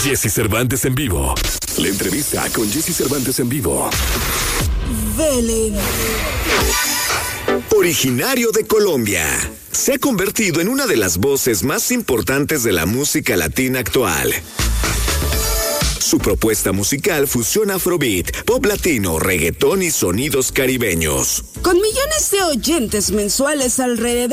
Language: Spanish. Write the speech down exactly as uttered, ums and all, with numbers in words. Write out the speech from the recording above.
Jesse Cervantes en vivo. La entrevista con Jesse Cervantes en vivo. Velen. Originario de Colombia, se ha convertido en una de las voces más importantes de la música latina actual. Su propuesta musical fusiona afrobeat, pop latino, reggaetón y sonidos caribeños. Con millones de oyentes mensuales alrededor